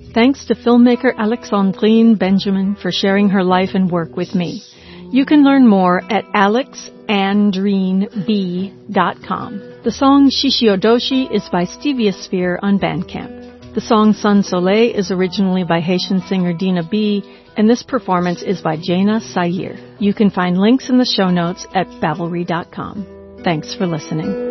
Thanks to filmmaker Alexandrine Benjamin for sharing her life and work with me. You can learn more at alexandrineb.com. The song Shishiodoshi is by Steviosphere on Bandcamp. The song Sun Soleil is originally by Haitian singer Dina B, and this performance is by Jaina Sayir. You can find links in the show notes at Bavelry.com. Thanks for listening.